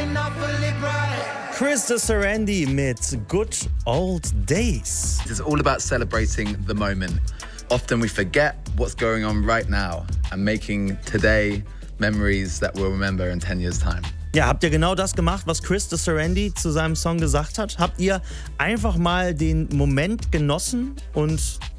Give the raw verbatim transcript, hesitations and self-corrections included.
Chris de Serendi mit Good Old Days. It's all about celebrating the moment. Often we forget what's going on right now and making today memories that we'll remember in ten years' time. Ja, habt ihr genau das gemacht, was Chris de Serendi zu seinem Song gesagt hat? Habt ihr einfach mal den Moment genossen und